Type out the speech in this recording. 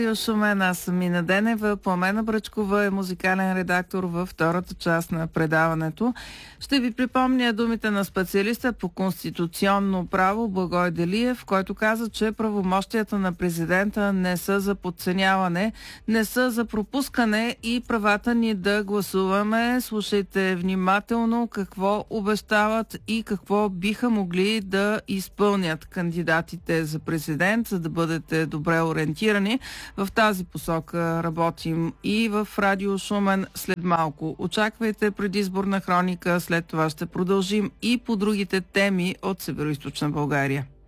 Шумен, аз съм Мина Денева. Пламена Бръчкова е музикален редактор във втората част на предаването. Ще ви припомня думите на специалиста по конституционно право Благой Делиев, който каза, че правомощията на президента не са за подценяване, не са за пропускане и правата ни да гласуваме. Слушайте внимателно какво обещават и какво биха могли да изпълнят кандидатите за президент, за да бъдете добре ориентирани. В тази посока работим и в Радио Шумен след малко. Очаквайте предизборна хроника, след това ще продължим и по другите теми от Североизточна България.